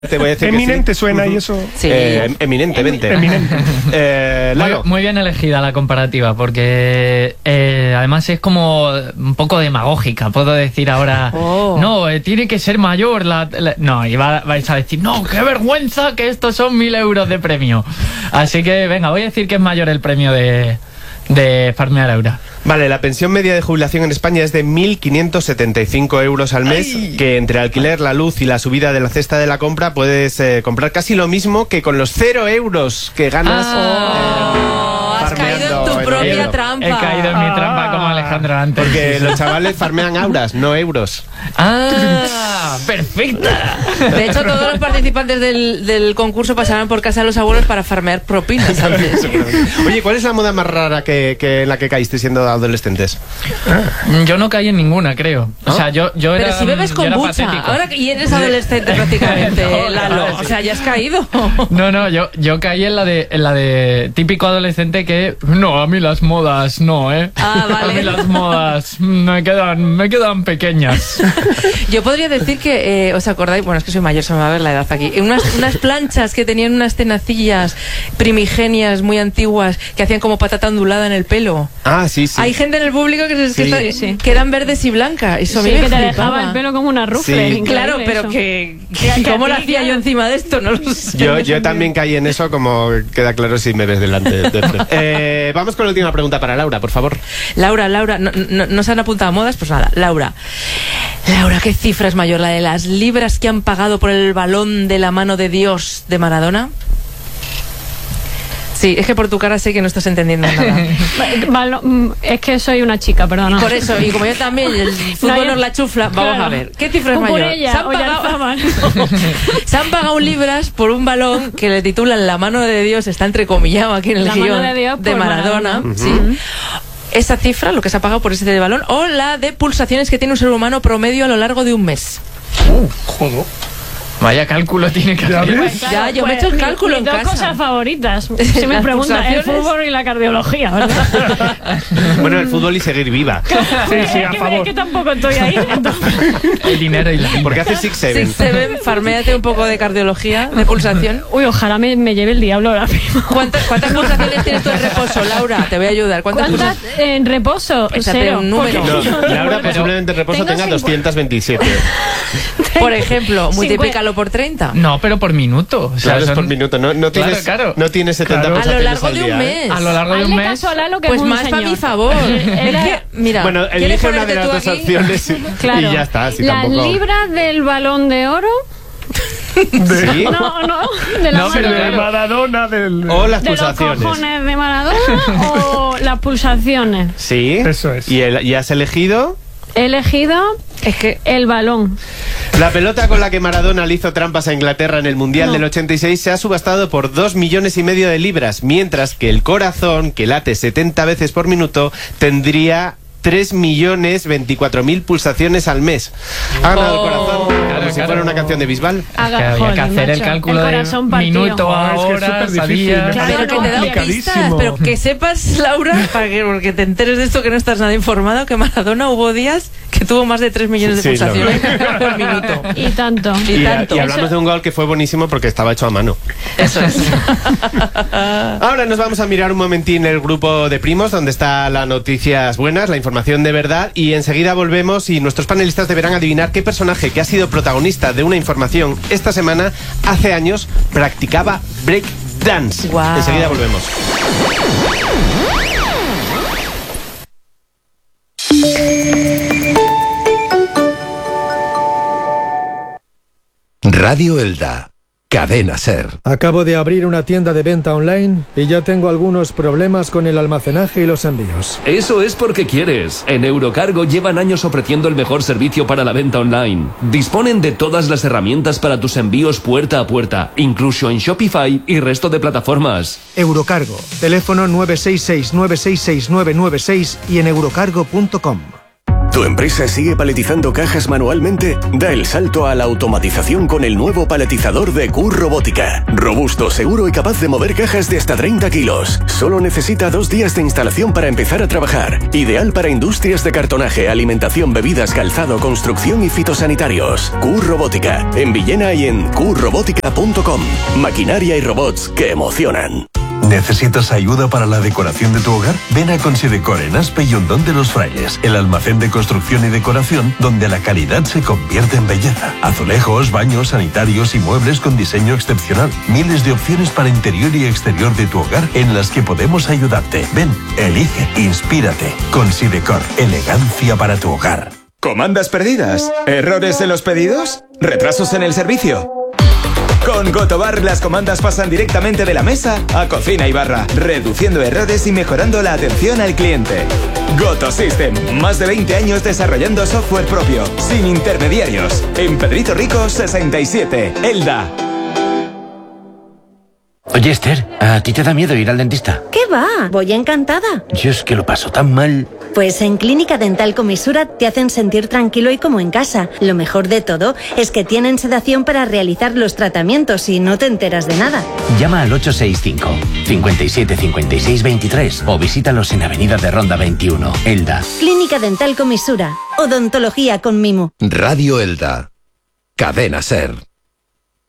Te voy a decir Eminente suena y eso. Sí. Eminentemente. Muy bien elegida la comparativa, porque además es como un poco demagógica. Puedo decir ahora, no, tiene que ser mayor. No, y vais a decir, no, qué vergüenza que estos son 1.000 euros de premio. Así que venga, voy a decir que es mayor el premio de Farmear Aura. Vale, la pensión media de jubilación en España es de 1.575 euros al mes, que entre alquiler, la luz y la subida de la cesta de la compra puedes comprar casi lo mismo que con los 0 euros que ganas. Has caído en tu propia trampa. He caído en mi trampa como Alejandro antes. Porque los chavales farmean auras, no euros. ¡Ah! ¡Perfecta! De hecho, todos los participantes del concurso pasaban por casa de los abuelos para farmear propinas antes. Oye, ¿cuál es la moda más rara en la que caíste siendo adolescentes? Yo no caí en ninguna, creo. ¿No? O sea, yo era. Pero si bebes kombucha, ahora y eres adolescente prácticamente, Lalo. O sea, ya has caído. No, yo caí en la de típico adolescente que no, a mí las modas no, ¿eh? Ah, vale. A mí las modas me quedan pequeñas. Yo podría decir que, ¿os acordáis? Bueno, es que soy mayor, se me va a ver la edad aquí. Unas planchas que tenían unas tenacillas primigenias muy antiguas que hacían como patata ondulada en el pelo. Ah, sí. Hay gente en el público que eran verdes y blancas. Eso a mí me que te dejaba el pelo como una rufle. Sí. Claro, pero ¿cómo lo hacía yo encima de esto? No lo sé. Yo también caí en eso, como queda claro si me ves delante. Vamos con la última pregunta para Laura, por favor. Laura, no se han apuntado a modas, pues nada. Laura, ¿qué cifra es mayor? ¿La de las libras que han pagado por el balón de la mano de Dios de Maradona? Sí, es que por tu cara sé que no estás entendiendo nada. Es que soy una chica, perdona. Por eso, y como yo también, el fútbol nos la chufla, vamos a ver. ¿Qué cifra es mayor? Se han pagado libras por un balón que le titulan La mano de Dios, está entrecomillado aquí en el guión de Maradona. Sí. Esa cifra, lo que se ha pagado por ese balón, o la de pulsaciones que tiene un ser humano promedio a lo largo de un mes. Joder. Vaya cálculo tiene que hacer. Ya, yo me he hecho el cálculo en casa. Mis dos cosas favoritas, si me preguntan, el fútbol y la cardiología, ¿verdad? Bueno, el fútbol y seguir viva. Sí, a favor. Es que tampoco estoy ahí. Entonces. El dinero y la vida. ¿Por qué haces 6-7? 6-7, farméate un poco de cardiología, de pulsación. Uy, ojalá me lleve el diablo ahora mismo. ¿Cuántas pulsaciones tienes tú en reposo, Laura? Te voy a ayudar. ¿Cuántas en reposo? Cero. Un número. No, Laura posiblemente en reposo tenga 227. Por ejemplo, multiplícalo por 30. No, pero por minuto. O sea, claro, es por minuto. No tienes 70 a lo largo al de día, un mes. A lo largo de un mes. Caso a Lalo, que pues es más para mi favor. Mira, bueno, elige una de las dos opciones claro. y ya está. Las libras del Balón de Oro. ¿Sí? No, de la pero de Maradona, o las de pulsaciones. los cojones de Maradona o las pulsaciones. Sí. Eso es. ¿Y has elegido? He elegido el balón. La pelota con la que Maradona le hizo trampas a Inglaterra en el Mundial del 86 se ha subastado por 2,5 millones de libras, mientras que el corazón, que late 70 veces por minuto, tendría 3.024.000 pulsaciones al mes. Ha ganado el corazón, como si fuera una canción de Bisbal. Había que hacer el cálculo de minuto a hora, difícil. Pero que te da pistas, pero que sepas, Laura, porque te enteres de esto, que no estás nada informado, que Maradona hubo días que tuvo más de 3 millones de pulsaciones por minuto. Y tanto. Y hablamos de un gol que fue buenísimo porque estaba hecho a mano. Eso es. Ahora nos vamos a mirar un momentín el grupo de primos, donde están las noticias buenas, la información de verdad, y enseguida volvemos y nuestros panelistas deberán adivinar qué personaje que ha sido protagonista de una información esta semana, hace años, practicaba break dance. Wow. Enseguida volvemos. Radio Elda. Cadena Ser. Acabo de abrir una tienda de venta online y ya tengo algunos problemas con el almacenaje y los envíos. Eso es porque quieres. En Eurocargo llevan años ofreciendo el mejor servicio para la venta online. Disponen de todas las herramientas para tus envíos puerta a puerta, incluso en Shopify y resto de plataformas. Eurocargo. Teléfono 966-966-996 y en eurocargo.com. ¿Tu empresa sigue paletizando cajas manualmente? Da el salto a la automatización con el nuevo paletizador de Q-Robótica. Robusto, seguro y capaz de mover cajas de hasta 30 kilos. Solo necesita 2 días de instalación para empezar a trabajar. Ideal para industrias de cartonaje, alimentación, bebidas, calzado, construcción y fitosanitarios. Q-Robótica, en Villena y en qrobotica.com. Maquinaria y robots que emocionan. ¿Necesitas ayuda para la decoración de tu hogar? Ven a Considecor en Aspe y Hondón de los Frailes, el almacén de construcción y decoración donde la calidad se convierte en belleza. Azulejos, baños, sanitarios y muebles con diseño excepcional. Miles de opciones para interior y exterior de tu hogar en las que podemos ayudarte. Ven, elige, inspírate. Considecor, elegancia para tu hogar. ¿Comandas perdidas? ¿Errores en los pedidos? ¿Retrasos en el servicio? Con Gotobar las comandas pasan directamente de la mesa a cocina y barra, reduciendo errores y mejorando la atención al cliente. GotoSystem, más de 20 años desarrollando software propio, sin intermediarios. En Pedrito Rico 67, Elda. Oye, Esther, ¿a ti te da miedo ir al dentista? ¿Qué va? Voy encantada. Yo es que lo paso tan mal. Pues en Clínica Dental Comisura te hacen sentir tranquilo y como en casa. Lo mejor de todo es que tienen sedación para realizar los tratamientos y no te enteras de nada. Llama al 865 57 56 23 o visítalos en Avenida de Ronda 21, Elda. Clínica Dental Comisura. Odontología con mimo. Radio Elda. Cadena SER.